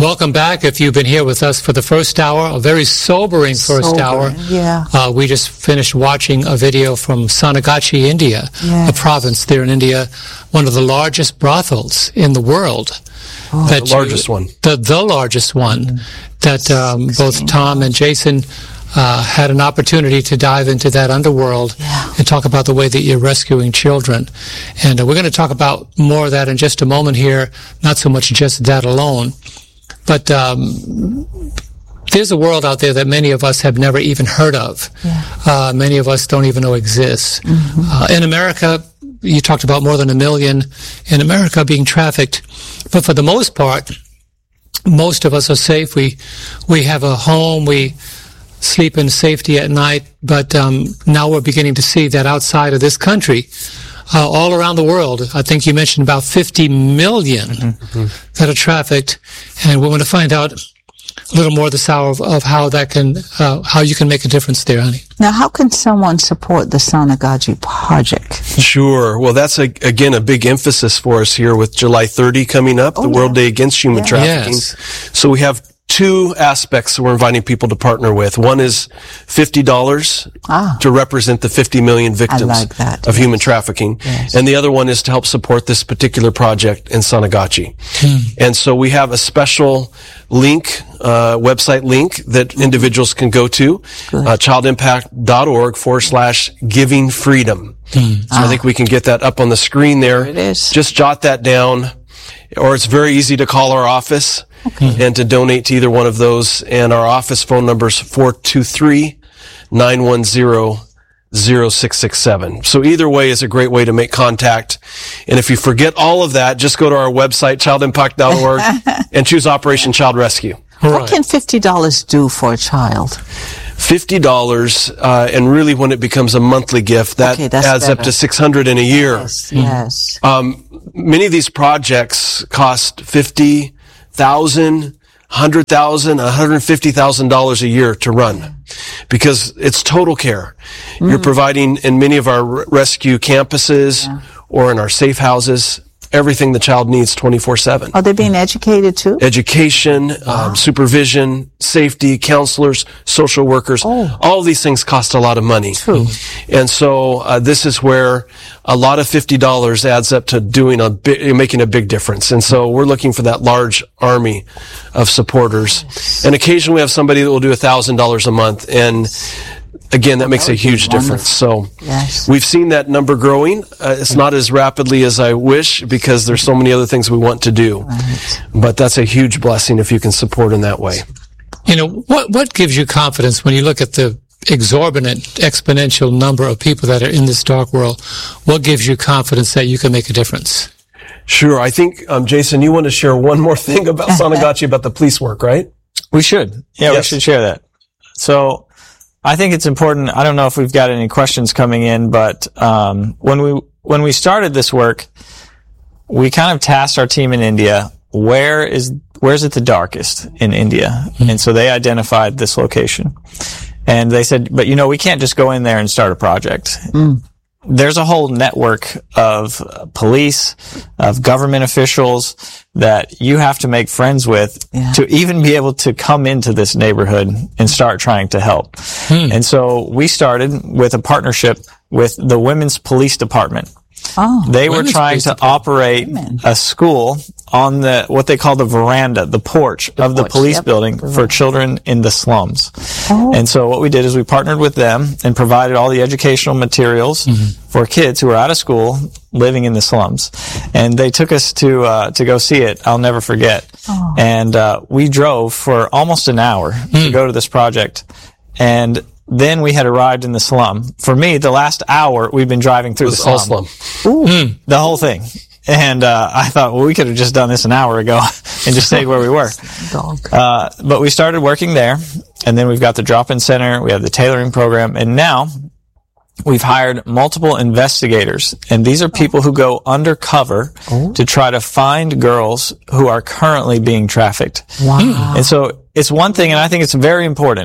Welcome back. If you've been here with us for the first hour, a very sobering first hour. Yeah. We just finished watching a video from Sanagachi, India, a province there in India, one of the largest brothels in the world. The largest one. The largest one that both Tom and Jason had an opportunity to dive into that underworld and talk about the way that you're rescuing children. And we're going to talk about more of that in just a moment here, not so much just that alone. But there's a world out there that many of us have never even heard of. Yeah. Many of us don't even know exists. In America, you talked about more than 1 million in America being trafficked. But for the most part, most of us are safe. We have a home. We sleep in safety at night. But now we're beginning to see that outside of this country, all around the world, I think you mentioned about 50 million that are trafficked. And we want to find out a little more this hour of how that can, how you can make a difference there, honey. Now, how can someone support the Sanagachi Project? Sure. Well, that's, again, a big emphasis for us here with July 30 coming up, the World Day Against Human Trafficking. Yes. So we have two aspects that we're inviting people to partner with. One is $50 to represent the 50 million victims of human trafficking. Yes. And the other one is to help support this particular project in Sanagachi. And so we have a special link, website link that individuals can go to, childimpact.org/giving freedom. So I think we can get that up on the screen there. There it is. Just jot that down, or it's very easy to call our office. And to donate to either one of those. And our office phone number is 423-910-0667. So either way is a great way to make contact. And if you forget all of that, just go to our website, childimpact.org, and choose Operation Child Rescue. What can $50 do for a child? $50, and really when it becomes a monthly gift, that adds up to $600 in a year. Yes. Many of these projects cost $50,000, $100,000, $150,000 a year to run because it's total care. You're providing in many of our rescue campuses or in our safe houses everything the child needs 24/7. Are they being educated too? Education, supervision, safety, counselors, social workers. All of these things cost a lot of money. True. And so this is where a lot of $50 adds up to making a big difference. And so we're looking for that large army of supporters. And occasionally we have somebody that will do $1,000 a month. And again, that makes a huge difference. So we've seen that number growing. It's not as rapidly as I wish because there's so many other things we want to do. But that's a huge blessing if you can support in that way. You know, what gives you confidence when you look at the exorbitant, exponential number of people that are in this dark world? What gives you confidence that you can make a difference? Sure. I think, Jason, you want to share one more thing about Sanagachi, about the police work, right? We should. Yeah, we should share that. So I think it's important. I don't know if we've got any questions coming in, but when we started this work, we kind of tasked our team in India, where's it the darkest in India? And so they identified this location. And they said, but we can't just go in there and start a project. There's a whole network of police, of government officials that you have to make friends with to even be able to come into this neighborhood and start trying to help. And so we started with a partnership with the Women's Police Department. They were trying to operate a school on what they call the veranda, the porch of the police building for children in the slums. And so what we did is we partnered with them and provided all the educational materials for kids who are out of school living in the slums. And they took us to go see it. I'll never forget. And we drove for almost an hour to go to this project. And then we had arrived in the slum. For me, the last hour we've been driving through the slum. The whole thing. And I thought, well, we could have just done this an hour ago and just stayed where we were. But we started working there, and then we've got the drop-in center, we have the tailoring program, and now we've hired multiple investigators. And these are people who go undercover to try to find girls who are currently being trafficked. And so it's one thing, and I think it's very important,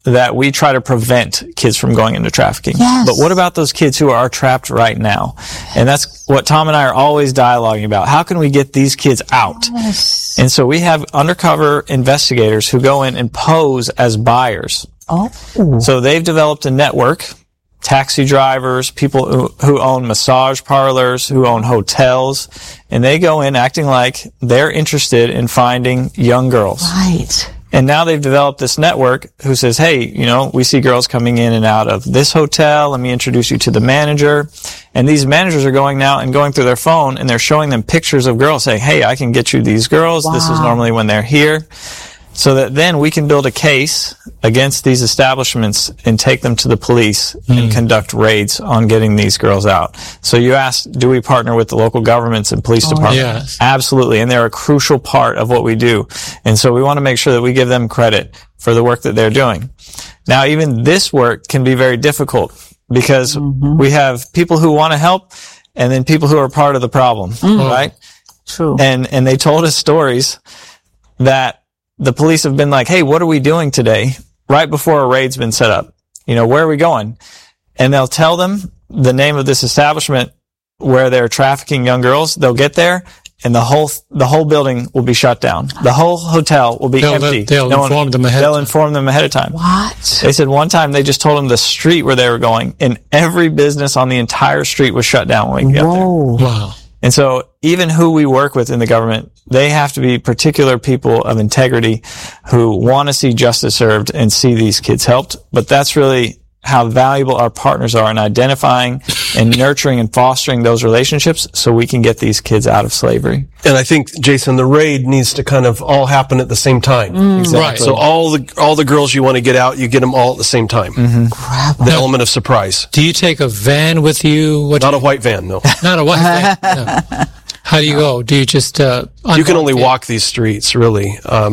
that we try to prevent kids from going into trafficking. Yes. But what about those kids who are trapped right now? And that's what Tom and I are always dialoguing about. How can we get these kids out? Yes. And so we have undercover investigators who go in and pose as buyers. Oh. So they've developed a network, taxi drivers, people who own massage parlors, who own hotels, and they go in acting like they're interested in finding young girls. Right. And now they've developed this network who says, hey, you know, we see girls coming in and out of this hotel. Let me introduce you to the manager. And these managers are going now and going through their phone and they're showing them pictures of girls saying, hey, I can get you these girls. Wow. This is normally when they're here. So that then we can build a case against these establishments and take them to the police and conduct raids on getting these girls out. So you asked, do we partner with the local governments and police departments? Yes. Absolutely. And they're a crucial part of what we do. And so we want to make sure that we give them credit for the work that they're doing. Now, even this work can be very difficult because we have people who want to help and then people who are part of the problem, right? True. And they told us stories that the police have been like, hey, what are we doing today? Right before a raid's been set up. You know, where are we going? And they'll tell them the name of this establishment where they're trafficking young girls. They'll get there and the whole building will be shut down. The whole hotel will be empty. They'll inform them ahead of time. What? They said one time they just told them the street where they were going and every business on the entire street was shut down when we got there. Wow. And so even who we work with in the government, they have to be particular people of integrity who want to see justice served and see these kids helped. But that's really how valuable our partners are in identifying and nurturing and fostering those relationships so we can get these kids out of slavery. And I think, Jason, the raid needs to kind of all happen at the same time. Exactly. Right. So all the girls you want to get out, you get them all at the same time. The element of surprise. Do you take a van with you? Not a white van, no. Not a white van. No. How do you go? Do you just you can only walk these streets, really.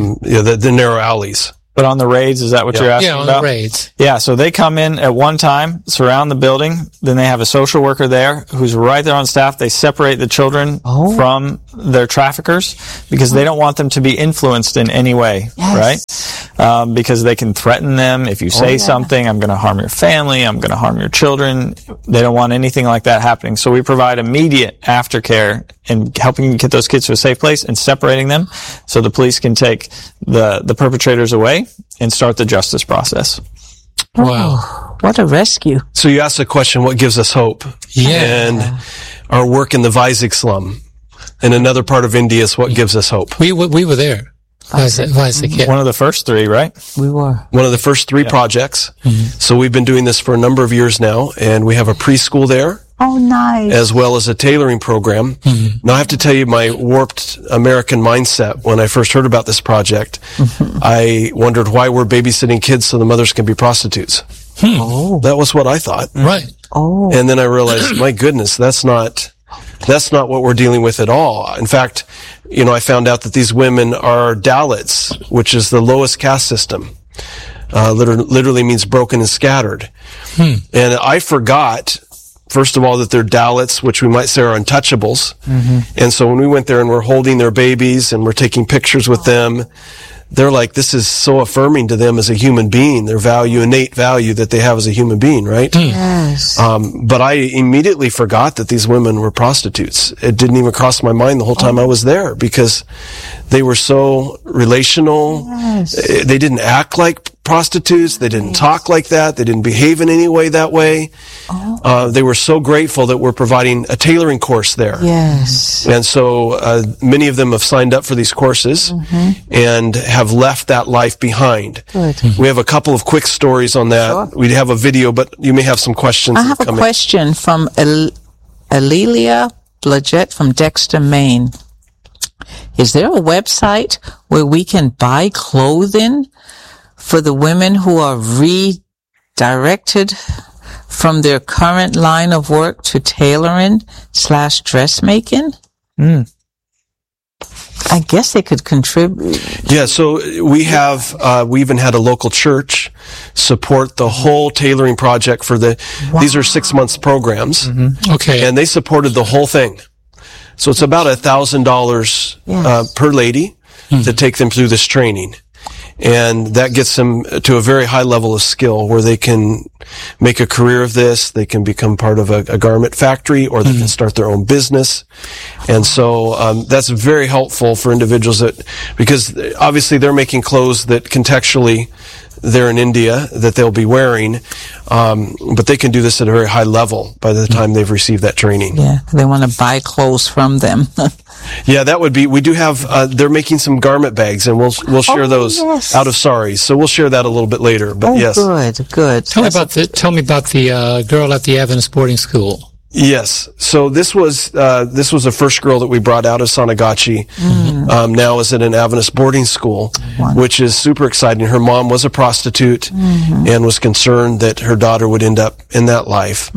The narrow alleys. But on the raids, is that what you're asking about? Yeah, on the raids. Yeah, so they come in at one time, surround the building, then they have a social worker there who's right there on staff. They separate the children from their traffickers because they don't want them to be influenced in any way, right? Because they can threaten them. If you say something, I'm going to harm your family, I'm going to harm your children. They don't want anything like that happening. So we provide immediate aftercare and helping get those kids to a safe place and separating them so the police can take the perpetrators away and start the justice process. Wow. What a rescue. So you asked the question, what gives us hope? Yeah. And our work in the Vizag slum in another part of India is what gives us hope. We were there. Vizag, yeah. One of the first three, right? We were. One of the first three projects. So we've been doing this for a number of years now, and we have a preschool there. Oh, nice. As well as a tailoring program. Now, I have to tell you my warped American mindset when I first heard about this project. I wondered why we're babysitting kids so the mothers can be prostitutes. That was what I thought. Right. Oh. And then I realized, my goodness, that's not what we're dealing with at all. In fact, I found out that these women are Dalits, which is the lowest caste system. Literally means broken and scattered. And I forgot, first of all, that they're Dalits, which we might say are untouchables. And so when we went there and we're holding their babies and we're taking pictures with them, they're like, this is so affirming to them as a human being, their innate value that they have as a human being, right? Yes. But I immediately forgot that these women were prostitutes. It didn't even cross my mind the whole time I was there because they were so relational. Yes. They didn't act like prostitutes. They didn't talk like that. They didn't behave in any way that way. They were so grateful that we're providing a tailoring course there. Yes. And so many of them have signed up for these courses and have left that life behind. Good. We have a couple of quick stories on that. Sure. We have a video, but you may have some questions. I have a question from Alelia Blodgett from Dexter, Maine. Is there a website where we can buy clothing for the women who are redirected from their current line of work to tailoring/dressmaking? I guess they could contribute. Yeah, so we even had a local church support the whole tailoring project for these are 6 months programs. Okay. And they supported the whole thing. So it's about $1,000 per lady to take them through this training. And that gets them to a very high level of skill where they can make a career of this. They can become part of a garment factory, or they can start their own business. And so, that's very helpful for individuals because obviously they're making clothes that contextually they're in India that they'll be wearing. But they can do this at a very high level by the time they've received that training. Yeah. They want to buy clothes from them. Yeah, that would be, we do have, they're making some garment bags, and we'll share those out of saris. So we'll share that a little bit later, but yes. Good. Tell me about the girl at the Adventist boarding school. Yes. So this was the first girl that we brought out of Sanagachi. Now is at an Adventist boarding school, which is super exciting. Her mom was a prostitute and was concerned that her daughter would end up in that life.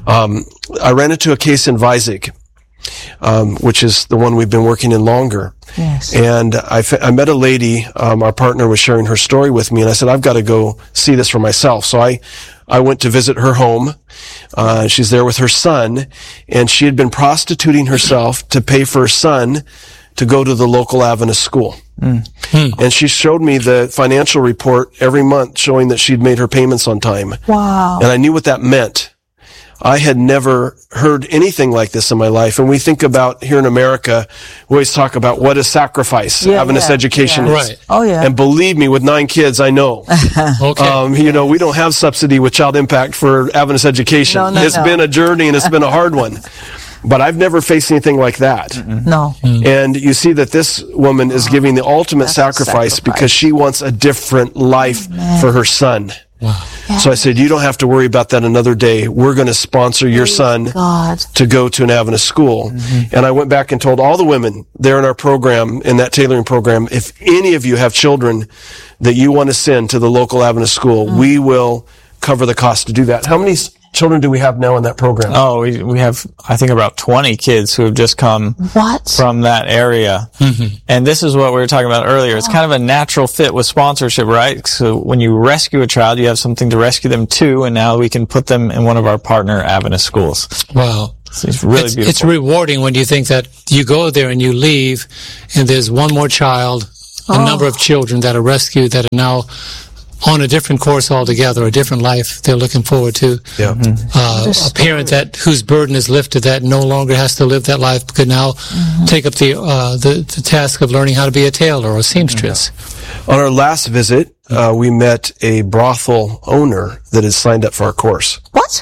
I ran into a case in Vizig, which is the one we've been working in longer. Yes. And I met a lady, our partner was sharing her story with me, and I said, I've got to go see this for myself. So I went to visit her home. She's there with her son, and she had been prostituting herself to pay for her son to go to the local Adventist school. And she showed me the financial report every month showing that she'd made her payments on time. Wow. And I knew what that meant. I had never heard anything like this in my life. And we think about here in America, we always talk about what a sacrifice Adventist education is. Right. Oh, yeah. And believe me, with 9 kids, I know. Okay. We don't have subsidy with Child Impact for Adventist education. No, it's been a journey, and it's been a hard one. But I've never faced anything like that. No. And you see that this woman is giving the ultimate sacrifice because she wants a different life for her son. Wow. So I said, you don't have to worry about that another day. We're going to sponsor your son to go to an Adventist school. And I went back and told all the women there in our program, in that tailoring program, if any of you have children that you want to send to the local Adventist school, we will cover the cost to do that. How many children do we have now in that program? Oh, we have, I think, about 20 kids who have just come from that area. And this is what we were talking about earlier. It's kind of a natural fit with sponsorship, right? So when you rescue a child, you have something to rescue them to, and now we can put them in one of our partner Adventist schools. Wow. So it's really beautiful. It's rewarding when you think that you go there and you leave, and there's one more child, a number of children that are rescued that are now on a different course altogether, a different life they're looking forward to. Yeah. A parent whose burden is lifted that no longer has to live that life could now take up the task of learning how to be a tailor or a seamstress. On our last visit, we met a brothel owner that had signed up for our course. What?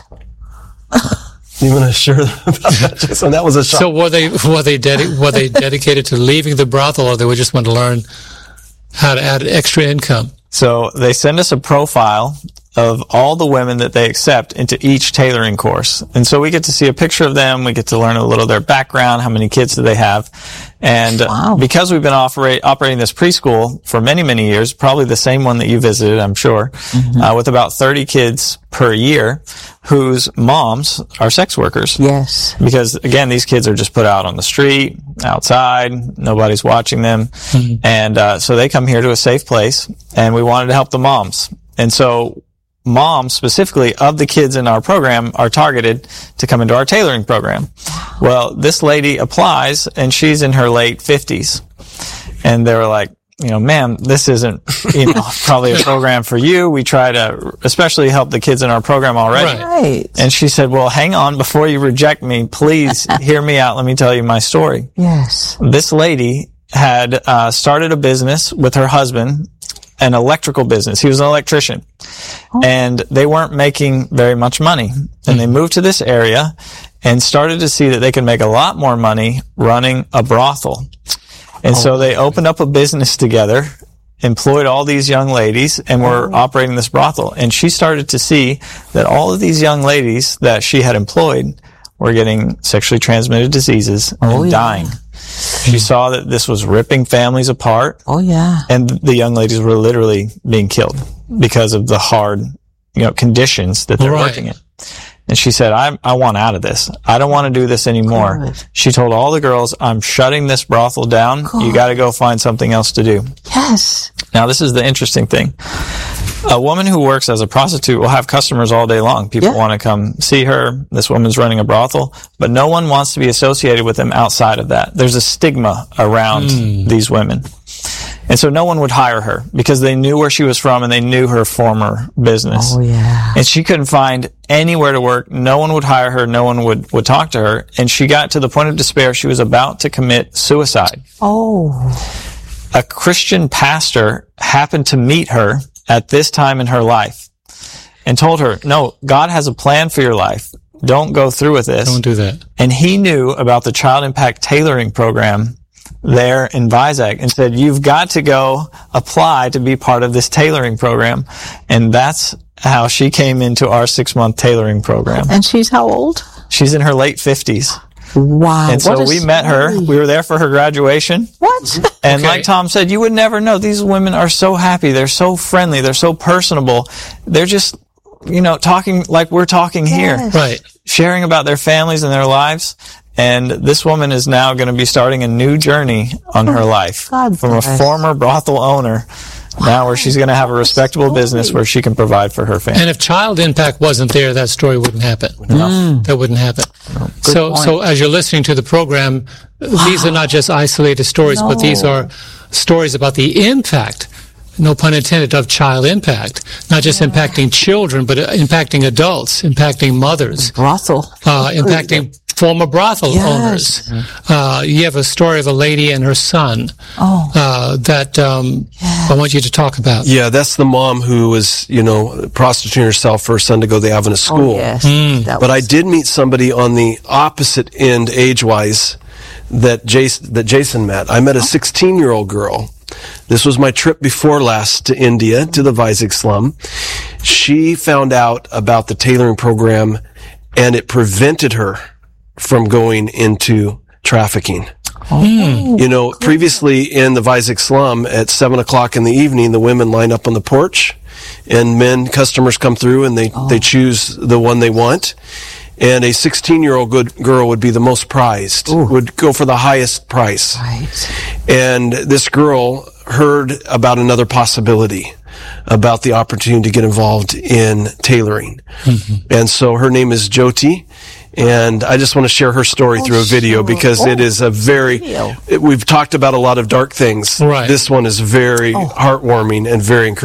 You want to share about that, Jason? That was a shock. So were they dedicated to leaving the brothel, or they just want to learn how to add extra income? So they send us a profile of all the women that they accept into each tailoring course. And so we get to see a picture of them. We get to learn a little of their background. How many kids do they have? And because we've been operating this preschool for many, many years, probably the same one that you visited, I'm sure, with about 30 kids per year whose moms are sex workers. Yes. Because, again, these kids are just put out on the street, outside, nobody's watching them. And so they come here to a safe place, and we wanted to help the moms. And so moms, specifically of the kids in our program, are targeted to come into our tailoring program. Well, this lady applies, and she's in her late 50s. And they were like, ma'am, this isn't, probably a program for you. We try to especially help the kids in our program already. Right. And she said, well, hang on, before you reject me, please hear me out. Let me tell you my story. Yes. This lady had started a business with her husband, an electrical business. He was an electrician. And they weren't making very much money. And they moved to this area and started to see that they could make a lot more money running a brothel. And so they opened up a business together, employed all these young ladies, and were operating this brothel. And she started to see that all of these young ladies that she had employed were getting sexually transmitted diseases and dying. She saw that this was ripping families apart. Oh, yeah. And the young ladies were literally being killed because of the hard, conditions that they're working in. And she said, I want out of this. I don't want to do this anymore. Good. She told all the girls, I'm shutting this brothel down. Good. You got to go find something else to do. Yes. Now, this is the interesting thing. A woman who works as a prostitute will have customers all day long. People want to come see her. This woman's running a brothel, but no one wants to be associated with them outside of that. There's a stigma around these women. And so no one would hire her because they knew where she was from and they knew her former business. Oh, yeah. And she couldn't find anywhere to work. No one would hire her. No one would talk to her. And she got to the point of despair. She was about to commit suicide. Oh. A Christian pastor happened to meet her at this time in her life and told her, no, God has a plan for your life. Don't go through with this. Don't do that. And he knew about the Child Impact Tailoring Program there in Vizag and said, you've got to go apply to be part of this tailoring program. And that's how she came into our 6-month tailoring program. And she's how old? She's in her late 50s. Wow. And so we met her. We were there for her graduation. What? And like Tom said, you would never know. These women are so happy. They're so friendly. They're so personable. They're just, talking like we're talking here. Right. Sharing about their families and their lives. And this woman is now going to be starting a new journey on her life from a former brothel owner. Now where she's going to have a respectable business where she can provide for her family. And if Child Impact wasn't there, that story wouldn't happen. That wouldn't happen. So as you're listening to the program, these are not just isolated stories, but these are stories about the impact, no pun intended, of Child Impact. Not just impacting children, but impacting adults, impacting mothers. Brothel. Impacting former brothel owners. You have a story of a lady and her son that I want you to talk about. Yeah, that's the mom who was, prostituting herself for her son to go to the Adventist school. Oh, yes. But I did meet somebody on the opposite end, age-wise, that Jason met. I met a 16-year-old girl. This was my trip before last to India, to the Vizag slum. She found out about the tailoring program, and it prevented her from going into trafficking. Previously in the Vizag slum at 7 o'clock in the evening, the women line up on the porch and customers come through and they choose the one they want. And a 16-year-old good girl would be the most prized, would go for the highest price. Right. And this girl heard about another possibility, about the opportunity to get involved in tailoring. And so her name is Jyoti. And I just want to share her story through a video because it is we've talked about a lot of dark things. Right. This one is very heartwarming and very encouraging.